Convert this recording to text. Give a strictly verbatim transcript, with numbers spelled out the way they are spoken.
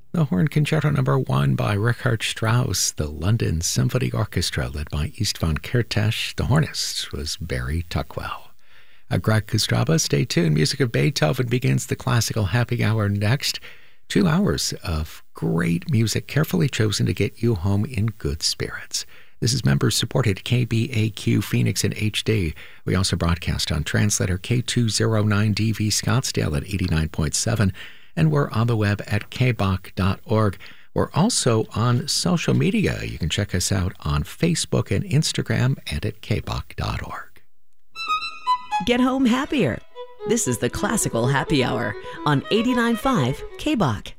The Horn Concerto Number One by Richard Strauss, the London Symphony Orchestra led by Istvan Kertész. The hornist was Barry Tuckwell. A Greg Kostraba, stay tuned. Music of Beethoven begins the classical happy hour next. Two hours of great music carefully chosen to get you home in good spirits. This is members-supported K B A Q Phoenix in H D. We also broadcast on translator K two oh nine D V Scottsdale at eighty-nine point seven, and we're on the web at k b o c dot org. We're also on social media. You can check us out on Facebook and Instagram and at k b o c dot org. Get home happier. This is the Classical Happy Hour on eighty-nine point five K B O C.